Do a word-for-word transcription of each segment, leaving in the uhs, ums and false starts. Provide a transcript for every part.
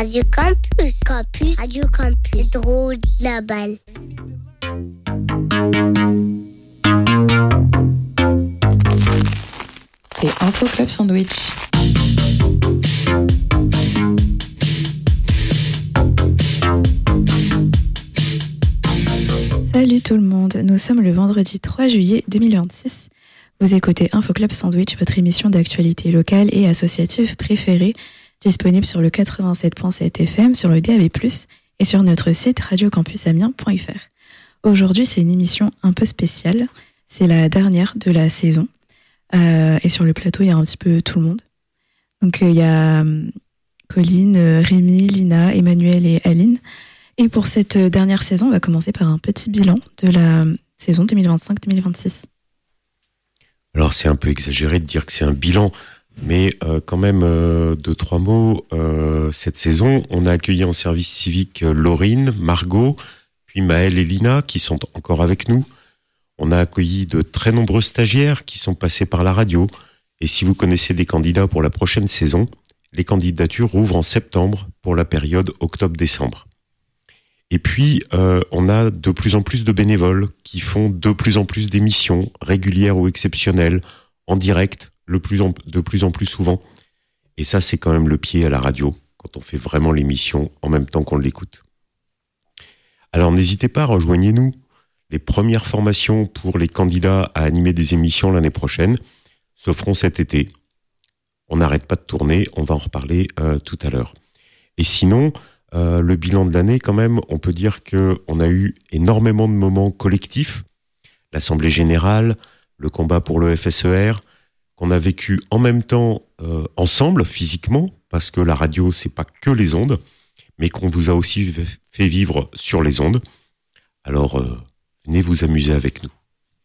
Radio Campus. Campus. Radio Campus. C'est drôle la balle. C'est Info Club Sandwich. Salut tout le monde, nous sommes le vendredi trois juillet deux mille vingt-six. Vous écoutez Info Club Sandwich, votre émission d'actualité locale et associative préférée, disponible sur le quatre-vingt-sept virgule sept F M, sur le D A B plus, et sur notre site radio campus amiens point f r. Aujourd'hui, c'est une émission un peu spéciale. C'est la dernière de la saison. Euh, et sur le plateau, il y a un petit peu tout le monde. Donc, il euh, y a euh, Colline, euh, Rémi, Lina, Emmanuel et Aline. Et pour cette dernière saison, on va commencer par un petit bilan de la saison deux mille vingt-cinq deux mille vingt-six. Alors, c'est un peu exagéré de dire que c'est un bilan, mais euh, quand même, euh, deux, trois mots. Euh, cette saison, on a accueilli en service civique euh, Laurine, Margot, puis Maëlle et Lina, qui sont encore avec nous. On a accueilli de très nombreux stagiaires qui sont passés par la radio. Et si vous connaissez des candidats pour la prochaine saison, les candidatures rouvrent en septembre pour la période octobre-décembre. Et puis, euh, on a de plus en plus de bénévoles qui font de plus en plus d'émissions, régulières ou exceptionnelles, en direct, le plus en, de plus en plus souvent. Et ça, c'est quand même le pied à la radio, quand on fait vraiment l'émission en même temps qu'on l'écoute. Alors, n'hésitez pas, rejoignez-nous. Les premières formations pour les candidats à animer des émissions l'année prochaine se feront cet été. On n'arrête pas de tourner, on va en reparler euh, tout à l'heure. Et sinon, euh, le bilan de l'année, quand même, on peut dire qu'on a eu énormément de moments collectifs. L'Assemblée Générale, le combat pour le F S E R, qu'on a vécu en même temps euh, ensemble, physiquement, parce que la radio, c'est pas que les ondes, mais qu'on vous a aussi fait vivre sur les ondes. Alors, euh, venez vous amuser avec nous.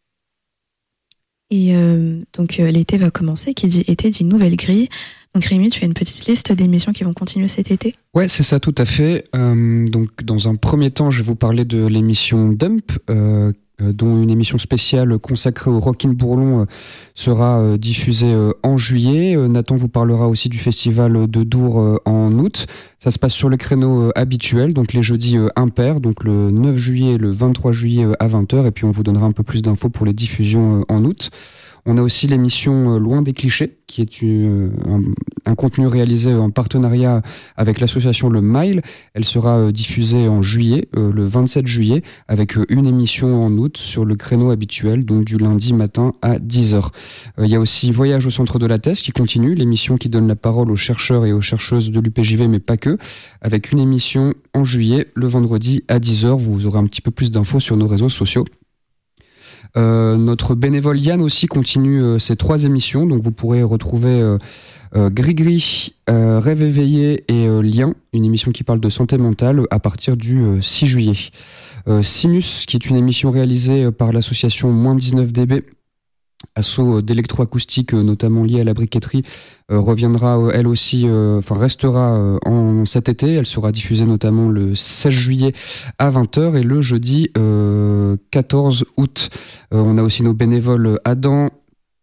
Et euh, donc euh, l'été va commencer, qui dit été dit nouvelle grille. Donc Rémi, tu as une petite liste d'émissions qui vont continuer cet été ? Ouais, c'est ça, tout à fait. Euh, donc dans un premier temps, je vais vous parler de l'émission Dump, euh, euh, dont une émission spéciale consacrée au Rockin' Bourlon euh, sera euh, diffusée euh, en juillet. Euh, Nathan vous parlera aussi du festival de Dour euh, en août. Ça se passe sur le créneau euh, habituel, donc les jeudis euh, impairs, donc le neuf juillet et le vingt-trois juillet euh, à vingt heures, et puis on vous donnera un peu plus d'infos pour les diffusions euh, en août. On a aussi l'émission euh, Loin des clichés, qui est une, un, un contenu réalisé en partenariat avec l'association Le Mile. Elle sera euh, diffusée en juillet, euh, le vingt-sept juillet, avec euh, une émission en août sur le créneau habituel, donc du lundi matin à dix heures. Euh, il y a aussi Voyage au centre de la thèse qui continue, l'émission qui donne la parole aux chercheurs et aux chercheuses de l'U P J V, mais pas que, avec une émission en juillet, le vendredi à dix heures. Vous aurez un petit peu plus d'infos sur nos réseaux sociaux. Euh, notre bénévole Yann aussi continue euh, ses trois émissions, donc vous pourrez retrouver euh, euh, Gris-Gris, euh, Rêve éveillé et euh, Lien, une émission qui parle de santé mentale à partir du euh, six juillet. Euh, Sinus, qui est une émission réalisée par l'association moins dix-neuf D B, assaut d'électroacoustique notamment lié à la briqueterie, euh, reviendra euh, elle aussi, enfin euh, restera euh, en cet été. Elle sera diffusée notamment le seize juillet à vingt heures et le jeudi euh, quatorze août. Euh, on a aussi nos bénévoles Adam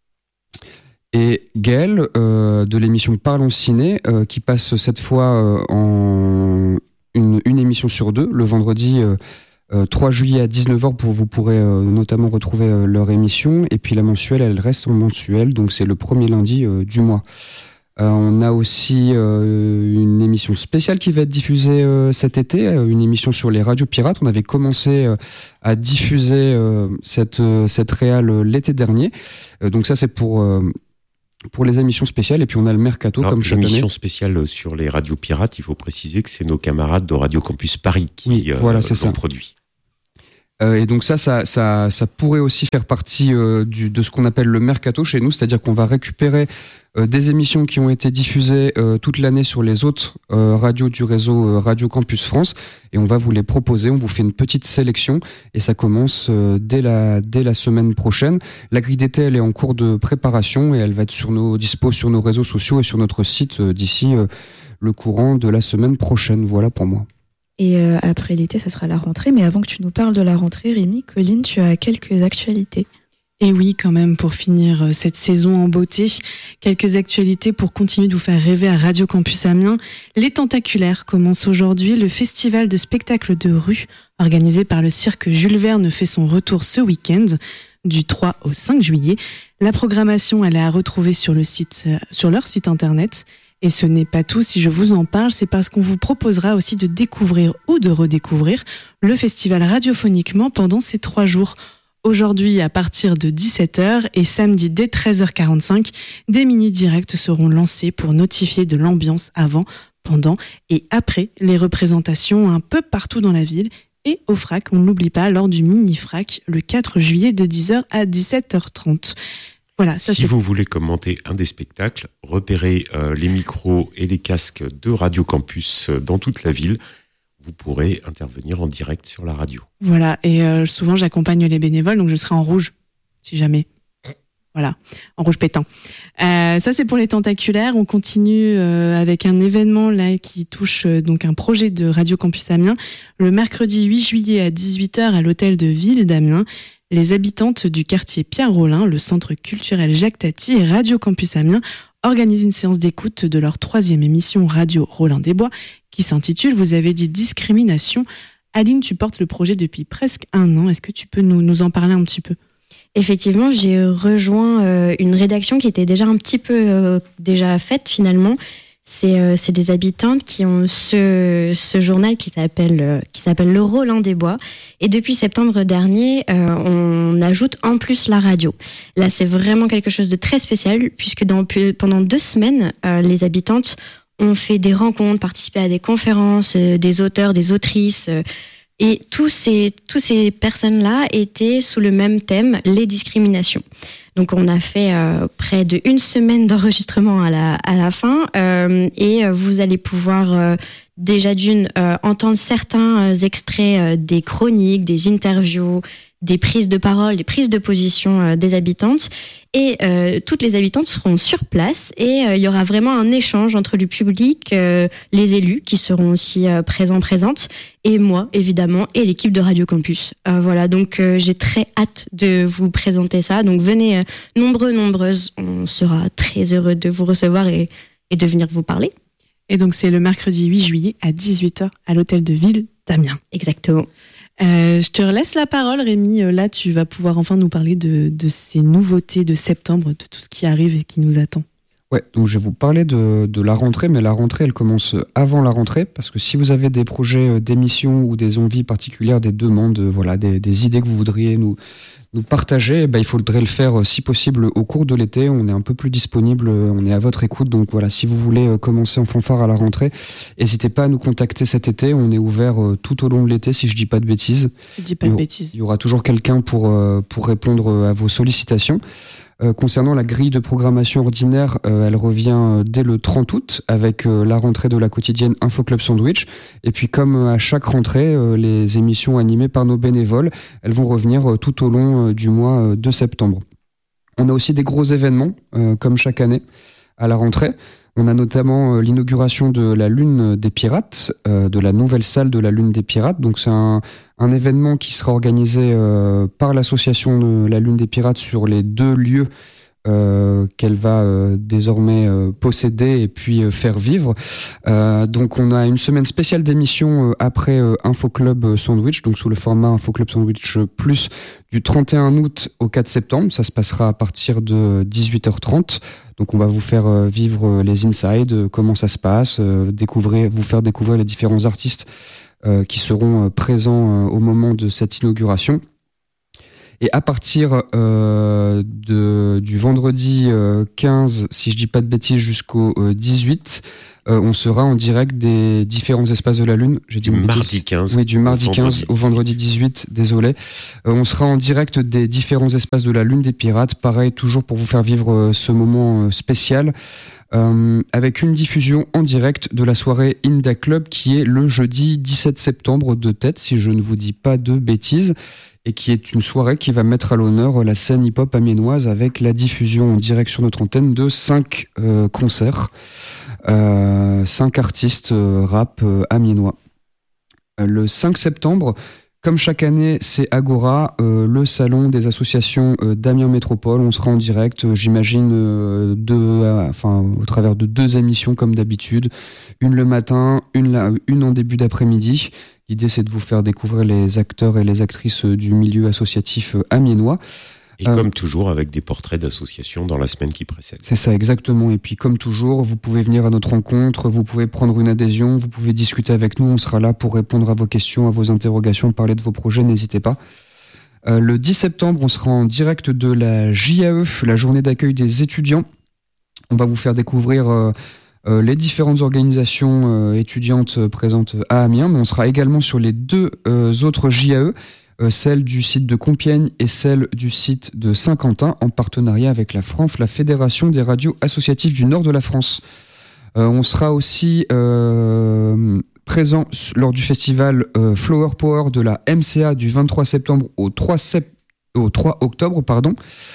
et Gaël euh, de l'émission Parlons Ciné euh, qui passe cette fois euh, en une, une émission sur deux le vendredi euh, Euh, trois juillet à dix-neuf heures, pour, vous pourrez euh, notamment retrouver euh, leur émission. Et puis la mensuelle, elle reste en mensuel, donc c'est le premier lundi euh, du mois. Euh, on a aussi euh, une émission spéciale qui va être diffusée euh, cet été, euh, une émission sur les radios pirates. On avait commencé euh, à diffuser euh, cette, euh, cette réal euh, l'été dernier. Euh, donc ça, c'est pour... Euh, pour les émissions spéciales, et puis on a le Mercato. Alors, comme chaque année. L'émission spéciale sur les radios pirates, il faut préciser que c'est nos camarades de Radio Campus Paris qui oui, voilà, euh, l'ont produit. Euh, et donc ça, ça, ça, ça pourrait aussi faire partie euh, du, de ce qu'on appelle le Mercato chez nous, c'est-à-dire qu'on va récupérer euh, des émissions qui ont été diffusées euh, toute l'année sur les autres euh, radios du réseau euh, Radio Campus France, et on va vous les proposer. On vous fait une petite sélection, et ça commence euh, dès la dès la semaine prochaine. La grille d'été, elle est en cours de préparation, et elle va être sur nos dispo sur nos réseaux sociaux et sur notre site euh, d'ici euh, le courant de la semaine prochaine. Voilà pour moi. Et euh, après l'été, ça sera la rentrée. Mais avant que tu nous parles de la rentrée, Rémi, Colline, tu as quelques actualités. Et oui, quand même, pour finir cette saison en beauté, quelques actualités pour continuer de vous faire rêver à Radio Campus Amiens. Les Tentaculaires commencent aujourd'hui. Le festival de spectacles de rue organisé par le cirque Jules Verne fait son retour ce week-end, du trois au cinq juillet. La programmation, elle est à retrouver sur, le site, sur leur site internet. Et ce n'est pas tout, si je vous en parle, c'est parce qu'on vous proposera aussi de découvrir ou de redécouvrir le festival radiophoniquement pendant ces trois jours. Aujourd'hui, à partir de dix-sept heures et samedi dès treize heures quarante-cinq, des mini-directs seront lancés pour notifier de l'ambiance avant, pendant et après les représentations un peu partout dans la ville. Et au FRAC, on ne l'oublie pas, lors du mini-FRAC, le quatre juillet de dix heures à dix-sept heures trente. Voilà, ça si c'est... vous voulez commenter un des spectacles, repérez euh, les micros et les casques de Radio Campus dans toute la ville. Vous pourrez intervenir en direct sur la radio. Voilà, et euh, souvent j'accompagne les bénévoles, donc je serai en rouge, si jamais. Voilà, en rouge pétant. Euh, ça c'est pour les Tentaculaires. On continue euh, avec un événement là qui touche euh, donc un projet de Radio Campus Amiens. Le mercredi huit juillet à dix-huit heures à l'hôtel de ville d'Amiens, les habitantes du quartier Pierre-Rollin, le centre culturel Jacques Tati et Radio Campus Amiens organisent une séance d'écoute de leur troisième émission Radio Rollin des Bois qui s'intitule, vous avez dit, Discrimination. Aline, tu portes le projet depuis presque un an. Est-ce que tu peux nous, nous en parler un petit peu ? Effectivement, j'ai rejoint euh, une rédaction qui était déjà un petit peu euh, déjà faite finalement. C'est, euh, c'est des habitantes qui ont ce, ce journal qui s'appelle, euh, qui s'appelle Le Rollin des Bois. Et depuis septembre dernier, euh, on ajoute en plus la radio. Là, c'est vraiment quelque chose de très spécial puisque dans, pendant deux semaines, euh, les habitantes ont fait des rencontres, participé à des conférences, euh, des auteurs, des autrices. Euh, et tous ces, tous ces personnes-là étaient sous le même thème, les discriminations. Donc on a fait euh, près d'une semaine d'enregistrement à la, à la fin euh, et vous allez pouvoir euh, déjà d'une euh, entendre certains extraits euh, des chroniques, des interviews, des prises de parole, des prises de position euh, des habitantes et euh, toutes les habitantes seront sur place et euh, il y aura vraiment un échange entre le public, euh, les élus qui seront aussi euh, présents, présentes et moi évidemment et l'équipe de Radio Campus. Euh, voilà, donc euh, j'ai très hâte de vous présenter ça. Donc venez euh, nombreux, nombreuses, on sera très heureux de vous recevoir et, et de venir vous parler. Et donc c'est le mercredi huit juillet à dix-huit heures à l'hôtel de ville d'Amiens. Exactement. Euh, je te laisse la parole, Rémi. Là, tu vas pouvoir enfin nous parler de, de ces nouveautés de septembre, de tout ce qui arrive et qui nous attend. Ouais, donc je vais vous parler de, de la rentrée, mais la rentrée, elle commence avant la rentrée, parce que si vous avez des projets d'émission ou des envies particulières, des demandes, voilà, des, des idées que vous voudriez nous, nous partager, eh ben, il faudrait le faire si possible au cours de l'été. On est un peu plus disponible, on est à votre écoute, donc voilà, si vous voulez commencer en fanfare à la rentrée, n'hésitez pas à nous contacter cet été. On est ouvert tout au long de l'été, si je dis pas de bêtises. Je dis pas de bêtises. Il y aura toujours quelqu'un pour, pour répondre à vos sollicitations. Euh, concernant la grille de programmation ordinaire, euh, elle revient dès le trente août avec euh, la rentrée de la quotidienne Info Club Sandwich. Et puis comme euh, à chaque rentrée, euh, les émissions animées par nos bénévoles, elles vont revenir euh, tout au long euh, du mois euh, de septembre. On a aussi des gros événements, euh, comme chaque année, à la rentrée. On a notamment euh, l'inauguration de la Lune des Pirates, euh, de la nouvelle salle de la Lune des Pirates. Donc c'est un, un événement qui sera organisé euh, par l'association de la Lune des Pirates sur les deux lieux euh, qu'elle va euh, désormais euh, posséder et puis euh, faire vivre. Euh, donc on a une semaine spéciale d'émission euh, après euh, Info Club Sandwich, donc sous le format Info Club Sandwich Plus, du trente et un août au quatre septembre. Ça se passera à partir de dix-huit heures trente. Donc on va vous faire euh, vivre les insides, euh, comment ça se passe, euh, découvrir, vous faire découvrir les différents artistes euh, qui seront euh, présents euh, au moment de cette inauguration. Et à partir euh, de, du vendredi euh, quinze, si je dis pas de bêtises, jusqu'au euh, dix-huit, euh, on sera en direct des différents espaces de la Lune. J'ai dit du mardi quinze. Oui, du mardi quinze au vendredi dix-huit, désolé. Euh, on sera en direct des différents espaces de la Lune des Pirates. Pareil, toujours pour vous faire vivre euh, ce moment euh, spécial. Euh, avec une diffusion en direct de la soirée Inda Club qui est le jeudi dix-sept septembre de tête, si je ne vous dis pas de bêtises, et qui est une soirée qui va mettre à l'honneur la scène hip-hop amiénoise avec la diffusion en direct sur notre antenne de cinq euh, concerts, euh, cinq artistes euh, rap euh, amiénois. Euh, le cinq septembre, Comme chaque année, c'est Agora, euh, le salon des associations euh, d'Amiens Métropole. On sera en direct, euh, j'imagine, euh, de, euh, enfin, au travers de deux émissions comme d'habitude. Une le matin, une, la, une en début d'après-midi. L'idée, c'est de vous faire découvrir les acteurs et les actrices du milieu associatif euh, amiénois. Et euh, comme toujours, avec des portraits d'associations dans la semaine qui précède. C'est ça, exactement. Et puis, comme toujours, vous pouvez venir à notre rencontre, vous pouvez prendre une adhésion, vous pouvez discuter avec nous. On sera là pour répondre à vos questions, à vos interrogations, parler de vos projets, n'hésitez pas. Euh, le dix septembre, on sera en direct de la J A E, la journée d'accueil des étudiants. On va vous faire découvrir euh, euh, les différentes organisations euh, étudiantes présentes à Amiens, mais on sera également sur les deux euh, autres J A E, Euh, celle du site de Compiègne et celle du site de Saint-Quentin, en partenariat avec la F R A N F, la Fédération des radios associatives du nord de la France. Euh, on sera aussi euh, présent lors du festival euh, Flower Power de la M C A du vingt-trois septembre au trois, sept... au trois octobre. Pardon.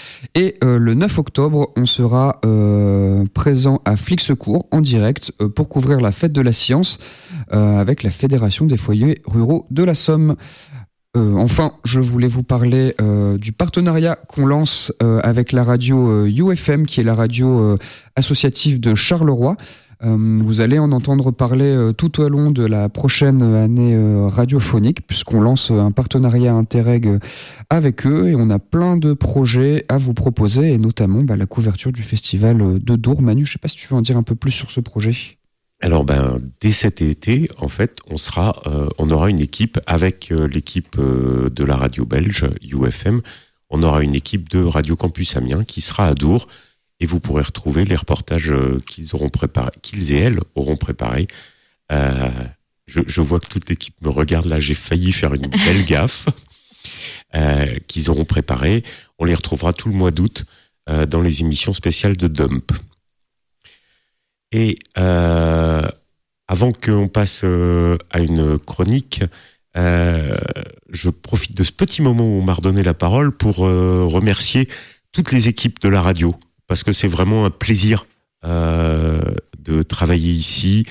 Et euh, le neuf octobre, on sera euh, présent à Flixecourt en direct euh, pour couvrir la fête de la science euh, avec la Fédération des foyers ruraux de la Somme. Euh, enfin, je voulais vous parler euh, du partenariat qu'on lance euh, avec la radio euh, U F M, qui est la radio euh, associative de Charleroi. Euh, vous allez en entendre parler euh, tout au long de la prochaine année euh, radiophonique, puisqu'on lance euh, un partenariat Interreg euh, avec eux, et on a plein de projets à vous proposer, et notamment bah, la couverture du festival euh, de Dour. Manu, je ne sais pas si tu veux en dire un peu plus sur ce projet. Alors ben dès cet été, en fait, on sera, euh, on aura une équipe avec euh, l'équipe euh, de la radio belge U F M. On aura une équipe de Radio Campus Amiens qui sera à Dour, et vous pourrez retrouver les reportages euh, qu'ils auront préparés, qu'ils et elles auront préparés. Euh, je, je vois que toute l'équipe me regarde là. J'ai failli faire une belle gaffe. Euh, qu'ils auront préparés. On les retrouvera tout le mois d'août euh, dans les émissions spéciales de Dump. Et euh, avant qu'on passe euh, à une chronique, euh, je profite de ce petit moment où on m'a redonné la parole pour euh, remercier toutes les équipes de la radio, parce que c'est vraiment un plaisir euh, de travailler ici,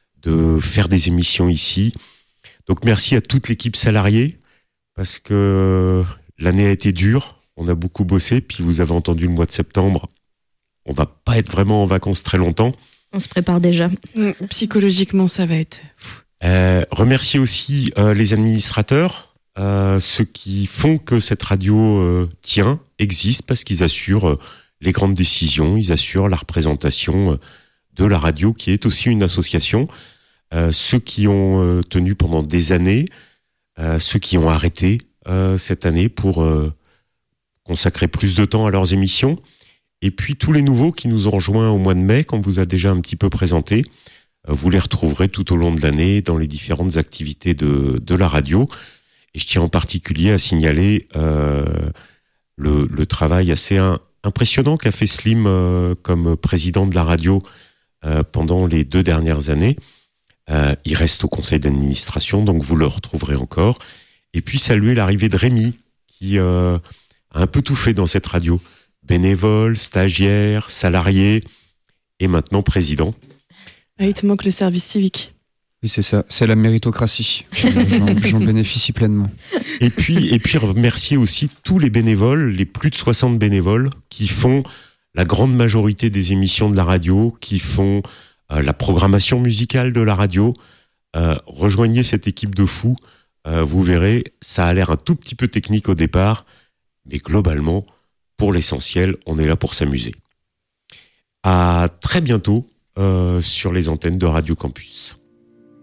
de faire des émissions ici. Donc merci à toute l'équipe salariée, parce que l'année a été dure, on a beaucoup bossé, puis vous avez entendu le mois de septembre, on va pas être vraiment en vacances très longtemps. On se prépare déjà. Psychologiquement, ça va être... Euh, remercier aussi euh, les administrateurs, euh, ceux qui font que cette radio euh, tient, existe, parce qu'ils assurent euh, les grandes décisions, ils assurent la représentation euh, de la radio, qui est aussi une association. Euh, ceux qui ont euh, tenu pendant des années, euh, ceux qui ont arrêté euh, cette année pour euh, consacrer plus de temps à leurs émissions. Et puis tous les nouveaux qui nous ont rejoints au mois de mai, qu'on vous a déjà un petit peu présenté, euh, vous les retrouverez tout au long de l'année dans les différentes activités de, de la radio. Et je tiens en particulier à signaler euh, le, le travail assez un, impressionnant qu'a fait Slim euh, comme président de la radio euh, pendant les deux dernières années. Euh, il reste au conseil d'administration, donc vous le retrouverez encore. Et puis saluer l'arrivée de Rémi, qui euh, a un peu tout fait dans cette radio. Bénévole, stagiaire, salarié et maintenant président. Ah, il te manque le service civique. Oui, c'est ça, c'est la méritocratie. J'en, j'en bénéficie pleinement. Et puis, et puis remercier aussi tous les bénévoles, les plus de soixante bénévoles qui font la grande majorité des émissions de la radio, qui font euh, la programmation musicale de la radio. Euh, rejoignez cette équipe de fous. Euh, vous verrez, ça a l'air un tout petit peu technique au départ, mais globalement, pour l'essentiel, on est là pour s'amuser. À très bientôt euh, sur les antennes de Radio Campus.